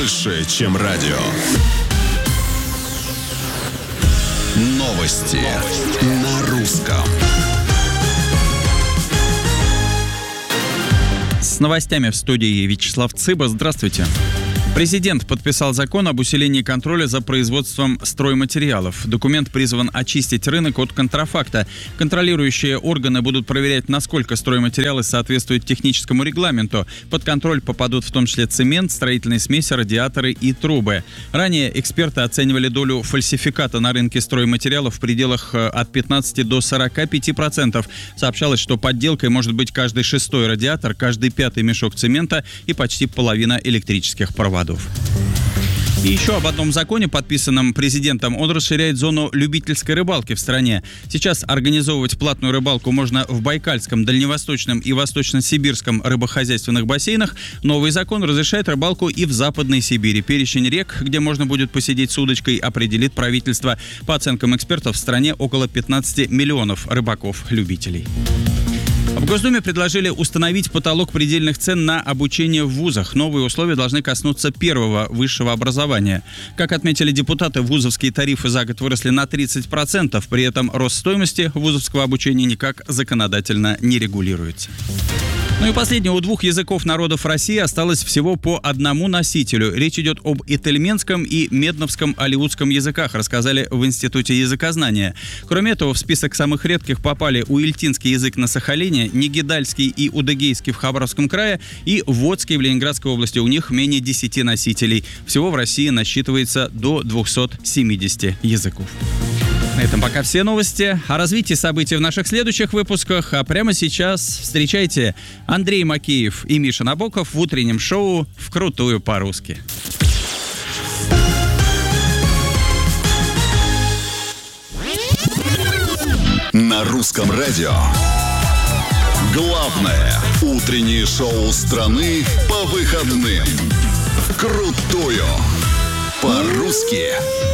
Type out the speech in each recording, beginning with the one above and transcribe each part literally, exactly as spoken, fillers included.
больше, чем радио. Новости, Новости. на русском. С новостями в студии Вячеслав Цыба. Здравствуйте. Президент подписал закон об усилении контроля за производством стройматериалов. Документ призван очистить рынок от контрафакта. Контролирующие органы будут проверять, насколько стройматериалы соответствуют техническому регламенту. Под контроль попадут в том числе цемент, строительные смеси, радиаторы и трубы. Ранее эксперты оценивали долю фальсификата на рынке стройматериалов в пределах от пятнадцати до сорока пяти процентов. Сообщалось, что подделкой может быть каждый шестой радиатор, каждый пятый мешок цемента и почти половина электрических проводов. И еще об одном законе, подписанном президентом. Он расширяет зону любительской рыбалки в стране. Сейчас организовывать платную рыбалку можно в Байкальском, Дальневосточном и Восточно-Сибирском рыбохозяйственных бассейнах. Новый закон разрешает рыбалку и в Западной Сибири. Перечень рек, где можно будет посидеть с удочкой, определит правительство. По оценкам экспертов, в стране около пятнадцати миллионов рыбаков-любителей. В Госдуме предложили установить потолок предельных цен на обучение в вузах. Новые условия должны коснуться первого высшего образования. Как отметили депутаты, вузовские тарифы за год выросли на тридцать процентов. При этом рост стоимости вузовского обучения никак законодательно не регулируется. Ну и последнее. У двух языков народов России осталось всего по одному носителю. Речь идет об ительменском и медновском алеутском языках, рассказали в Институте языкознания. Кроме этого, в список самых редких попали уильтинский язык на Сахалине, негидальский и удыгейский в Хабаровском крае и водский в Ленинградской области. У них менее десяти носителей. Всего в России насчитывается до двухсот семидесяти языков. На этом пока все новости. О развитии событий в наших следующих выпусках. А прямо сейчас встречайте Андрей Макеев и Миша Набоков в утреннем шоу «Вкрутую по-русски». На русском радио. Главное утреннее шоу страны по выходным. «Вкрутую по-русски».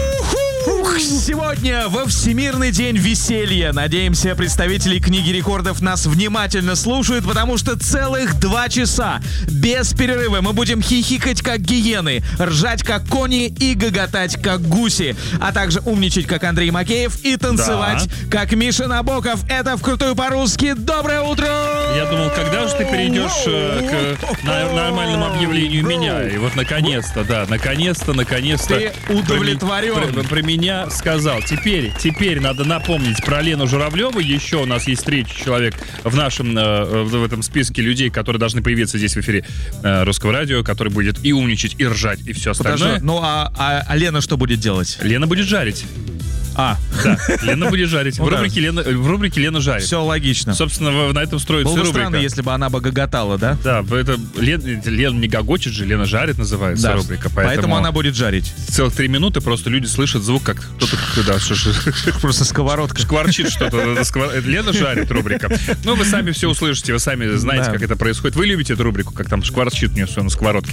Сегодня во Всемирный день веселья. Надеемся, представители книги рекордов нас внимательно слушают, потому что целых два часа без перерыва мы будем хихикать как гиены, ржать как кони и гоготать как гуси, а также умничать как Андрей Макеев и танцевать да. как Миша Набоков. Это «Вкрутую по-русски». Доброе утро! Я думал, когда же ты перейдешь э, к на, нормальному объявлению меня? И вот наконец-то, да, наконец-то, наконец-то. Ты удовлетворен. Про, про, про меня сказал. Теперь, теперь надо напомнить про Лену Журавлеву. Еще у нас есть третий человек в нашем, э, в этом списке людей, которые должны появиться здесь в эфире э, Русского радио, который будет и умничать, и ржать, и все остальное. Подожди, ну а, а, а Лена что будет делать? Лена будет жарить. А. Да, Лена будет жарить. В рубрике Лена, в рубрике Лена жарит. Все логично. Собственно, на этом строится рубрика. Было бы рубрика. странно, если бы она бы гоготала, да? Да, это Лен, Лена не гогочет же, Лена жарит называется да. рубрика. Поэтому, поэтому она будет жарить. Целых три минуты просто люди слышат звук, как кто-то... Да, просто сковородка. Шкварчит что-то. Лена жарит рубрика. Ну, вы сами все услышите, вы сами знаете, да. как это происходит. Вы любите эту рубрику, как там шкварчит у нее все на сковородке.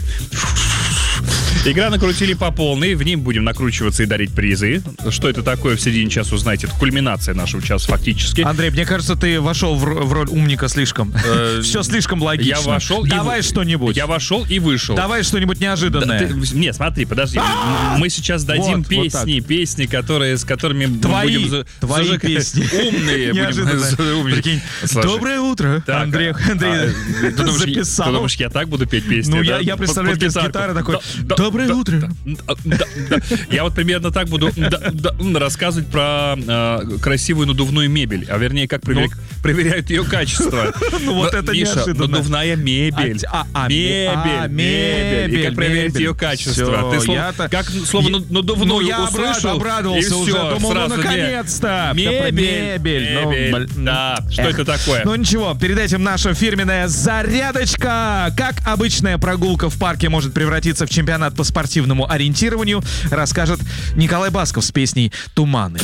Игра накрутили по полной, в ней будем накручиваться и дарить призы. Что это такое, в середине часа узнаете. Это кульминация нашего часа фактически. Андрей, мне кажется, ты вошел в, в роль умника слишком. Все слишком логично. Я вошел. Давай и... что-нибудь. Я вошел и вышел. Давай что-нибудь неожиданное. Да, ты... Нет, смотри, подожди. Мы сейчас дадим вот, песни, вот песни, которые, с которыми твои, мы будем... Твои зажиг... песни. Умные. Прикинь. Доброе утро, так, Андрей. Андрей а, ты думаешь, записал. Ты думаешь, я так буду петь песни? Ну, да? я, я представляю, без гитары такой. Доброе утро. Да, да, да. Я вот примерно так буду да, да, рассказывать про э, красивую надувную мебель, а вернее, как проверя... ну, проверяют ее качество. Ну вот это неожиданно. Надувная мебель. Мебель, мебель. И как проверить ее качество. Ты как слово надувную услышал, обрадовался уже. Думал, ну наконец-то. Мебель. Да, что это такое? Ну ничего, перед этим наша фирменная зарядочка. Как обычная прогулка в парке может превратиться в чемпионат по спортивному ориентированию, расскажет Николай Басков с песней «Туманы».